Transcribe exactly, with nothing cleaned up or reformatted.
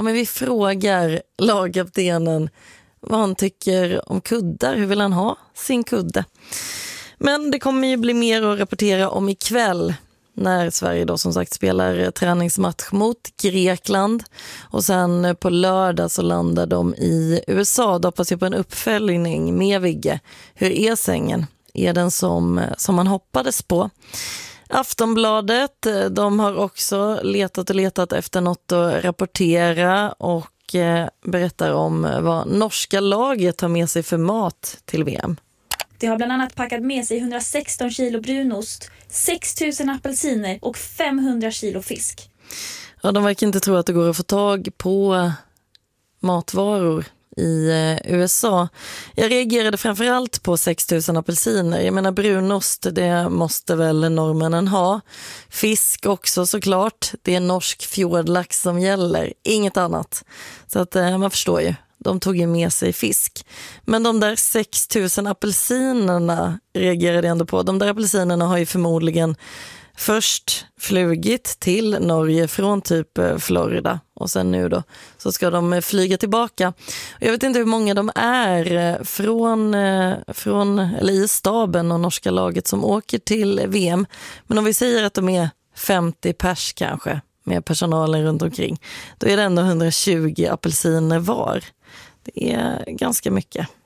men vi frågar lagkaptenen vad han tycker om kuddar. Hur vill han ha sin kudde? Men det kommer ju bli mer att rapportera om ikväll när Sverige då som sagt spelar träningsmatch mot Grekland. Och sen på lördag så landar de i U S A. Då hoppas jag på en uppföljning med Vigge. Hur är sängen? Är den som, som man hoppades på? Aftonbladet, de har också letat och letat efter något att rapportera och berättar om vad norska laget har med sig för mat till V M. Det har bland annat packat med sig hundrasexton kilo brunost, sex tusen apelsiner och femhundra kilo fisk. Ja, de verkar inte tro att det går att få tag på matvaror i U S A. Jag reagerade framförallt på sex tusen apelsiner. Jag menar brunost, det måste väl norrmännen ha. Fisk också såklart. Det är norsk fjordlax som gäller, inget annat. Så att man förstår ju. De tog ju med sig fisk. Men de där sex tusen apelsinerna reagerade jag ändå på. De där apelsinerna har ju förmodligen först flugit till Norge från typ Florida. Och sen nu då så ska de flyga tillbaka. Jag vet inte hur många de är från, från, eller i staben och norska laget som åker till V M. Men om vi säger att de är femtio pers kanske med personalen runt omkring. Då är det ändå hundratjugo apelsiner var. Det är ganska mycket.